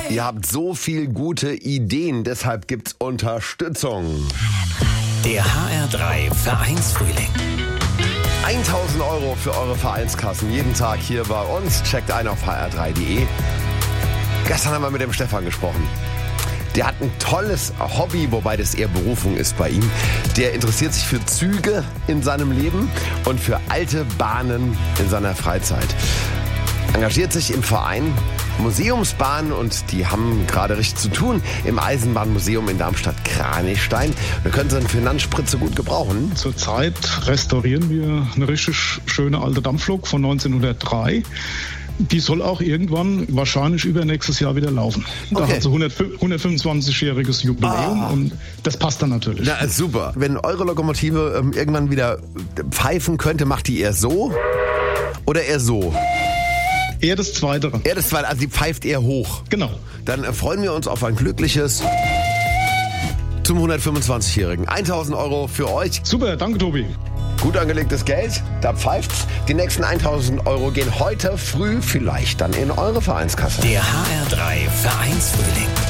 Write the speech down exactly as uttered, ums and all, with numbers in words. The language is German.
Ihr habt so viel gute Ideen, deshalb gibt's Unterstützung. Der H R drei Vereinsfrühling. tausend Euro für eure Vereinskassen jeden Tag hier bei uns. Checkt ein auf h r drei punkt d e. Gestern haben wir mit dem Stefan gesprochen. Der hat ein tolles Hobby, wobei das eher Berufung ist bei ihm. Der interessiert sich für Züge in seinem Leben und für alte Bahnen in seiner Freizeit. Engagiert sich im Verein Museumsbahnen und die haben gerade richtig zu tun im Eisenbahnmuseum in Darmstadt-Kranichstein. Da können sie eine Finanzspritze gut gebrauchen. Zurzeit restaurieren wir eine richtig schöne alte Dampflok von neunzehnhundertdrei. Die soll auch irgendwann, wahrscheinlich übernächstes Jahr wieder laufen. Da Okay. hat sie hundertfünfundzwanzigjähriges Jubiläum Ah. und das passt dann natürlich. Na, super. Wenn eure Lokomotive ähm, irgendwann wieder pfeifen könnte, macht die eher so oder eher so? Eher das Zweitere. Eher das zweite, also die pfeift eher hoch. Genau. Dann äh, freuen wir uns auf ein glückliches zum hundertfünfundzwanzigjährigen. tausend Euro für euch. Super, danke Tobi. Gut angelegtes Geld, da pfeift's. Die nächsten tausend Euro gehen heute früh vielleicht dann in eure Vereinskasse. Der H R drei Vereinsfrühling.